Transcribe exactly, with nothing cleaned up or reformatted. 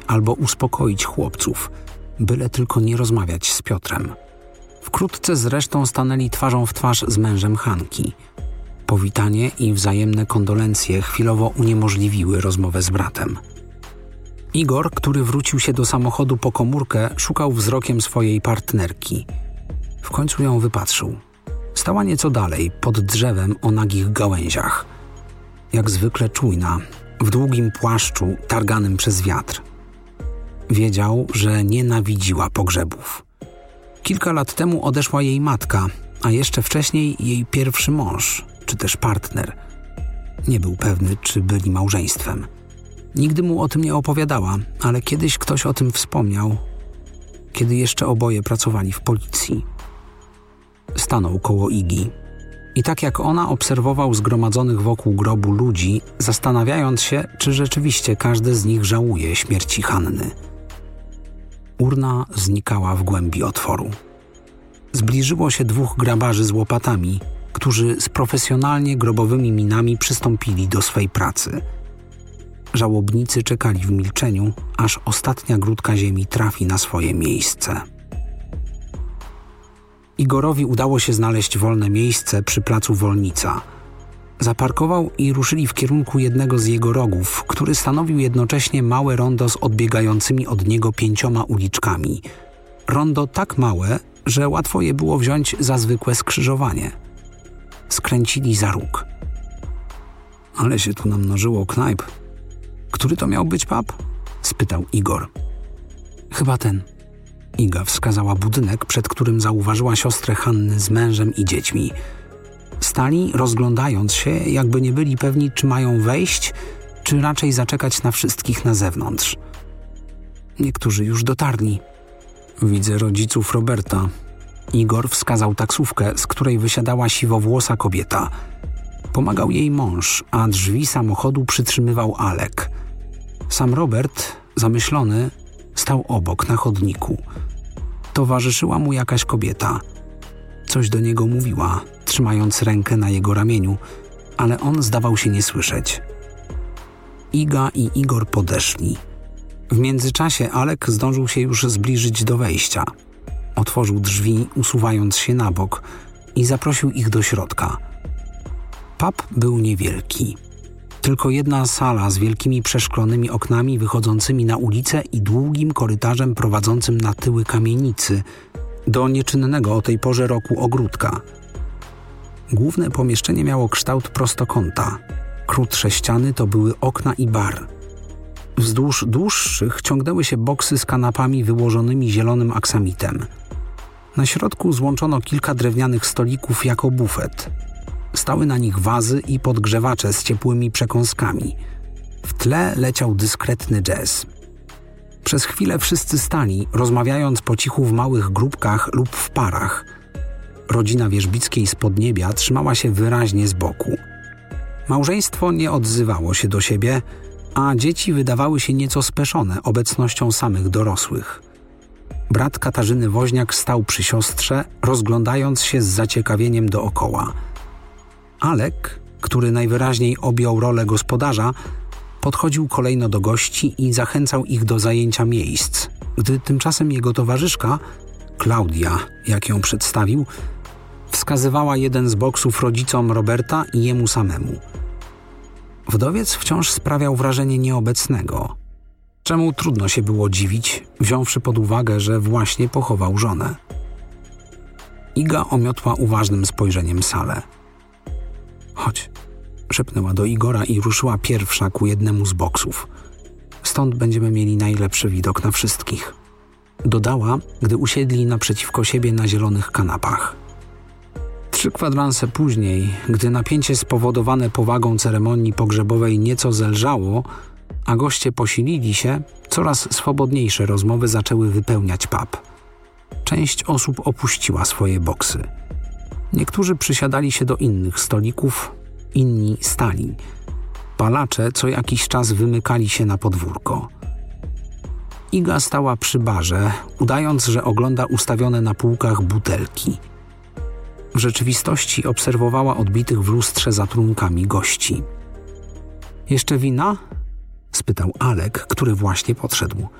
albo uspokoić chłopców, byle tylko nie rozmawiać z Piotrem. Wkrótce zresztą stanęli twarzą w twarz z mężem Hanki. Powitanie i wzajemne kondolencje chwilowo uniemożliwiły rozmowę z bratem. Igor, który wrócił się do samochodu po komórkę, szukał wzrokiem swojej partnerki. W końcu ją wypatrzył. Stała nieco dalej, pod drzewem o nagich gałęziach. Jak zwykle czujna, w długim płaszczu targanym przez wiatr. Wiedział, że nienawidziła pogrzebów. Kilka lat temu odeszła jej matka, a jeszcze wcześniej jej pierwszy mąż, czy też partner. Nie był pewny, czy byli małżeństwem. Nigdy mu o tym nie opowiadała, ale kiedyś ktoś o tym wspomniał, kiedy jeszcze oboje pracowali w policji. Stanął koło Igi i tak jak ona obserwował zgromadzonych wokół grobu ludzi, zastanawiając się, czy rzeczywiście każdy z nich żałuje śmierci Hanny. Urna znikała w głębi otworu. Zbliżyło się dwóch grabarzy z łopatami, którzy z profesjonalnie grobowymi minami przystąpili do swej pracy. Żałobnicy czekali w milczeniu, aż ostatnia grudka ziemi trafi na swoje miejsce. Igorowi udało się znaleźć wolne miejsce przy placu Wolnica. Zaparkował i ruszyli w kierunku jednego z jego rogów, który stanowił jednocześnie małe rondo z odbiegającymi od niego pięcioma uliczkami. Rondo tak małe, że łatwo je było wziąć za zwykłe skrzyżowanie. Skręcili za róg. Ale się tu namnożyło knajp. Który to miał być pub? Spytał Igor. Chyba ten. Iga wskazała budynek, przed którym zauważyła siostrę Hanny z mężem i dziećmi. Stali, rozglądając się, jakby nie byli pewni, czy mają wejść, czy raczej zaczekać na wszystkich na zewnątrz. Niektórzy już dotarli. Widzę rodziców Roberta. Igor wskazał taksówkę, z której wysiadała siwowłosa kobieta. Pomagał jej mąż, a drzwi samochodu przytrzymywał Alek. Sam Robert, zamyślony, stał obok na chodniku. Towarzyszyła mu jakaś kobieta. Coś do niego mówiła, trzymając rękę na jego ramieniu, ale on zdawał się nie słyszeć. Iga i Igor podeszli. W międzyczasie Alek zdążył się już zbliżyć do wejścia. Otworzył drzwi, usuwając się na bok i zaprosił ich do środka. Pub był niewielki. Tylko jedna sala z wielkimi przeszklonymi oknami wychodzącymi na ulicę i długim korytarzem prowadzącym na tyły kamienicy do nieczynnego o tej porze roku ogródka. Główne pomieszczenie miało kształt prostokąta. Krótsze ściany to były okna i bar. Wzdłuż dłuższych ciągnęły się boksy z kanapami wyłożonymi zielonym aksamitem. Na środku złączono kilka drewnianych stolików jako bufet. Stały na nich wazy i podgrzewacze z ciepłymi przekąskami. W tle leciał dyskretny jazz. Przez chwilę wszyscy stali, rozmawiając po cichu w małych grupkach lub w parach. Rodzina Wierzbickiej z Podniebia trzymała się wyraźnie z boku. Małżeństwo nie odzywało się do siebie, a dzieci wydawały się nieco speszone obecnością samych dorosłych. Brat Katarzyny Woźniak stał przy siostrze, rozglądając się z zaciekawieniem dookoła. Alek, który najwyraźniej objął rolę gospodarza, podchodził kolejno do gości i zachęcał ich do zajęcia miejsc, gdy tymczasem jego towarzyszka, Klaudia, jak ją przedstawił, wskazywała jeden z boksów rodzicom Roberta i jemu samemu. Wdowiec wciąż sprawiał wrażenie nieobecnego, czemu trudno się było dziwić, wziąwszy pod uwagę, że właśnie pochował żonę. Iga omiotła uważnym spojrzeniem salę. Chodź, szepnęła do Igora i ruszyła pierwsza ku jednemu z boksów. Stąd będziemy mieli najlepszy widok na wszystkich. Dodała, gdy usiedli naprzeciwko siebie na zielonych kanapach. Trzy kwadranse później, gdy napięcie spowodowane powagą ceremonii pogrzebowej nieco zelżało, a goście posilili się, coraz swobodniejsze rozmowy zaczęły wypełniać pub. Część osób opuściła swoje boksy. Niektórzy przysiadali się do innych stolików, inni stali. Palacze co jakiś czas wymykali się na podwórko. Iga stała przy barze, udając, że ogląda ustawione na półkach butelki. W rzeczywistości obserwowała odbitych w lustrze za trunkami gości. – Jeszcze wina? – spytał Alek, który właśnie podszedł.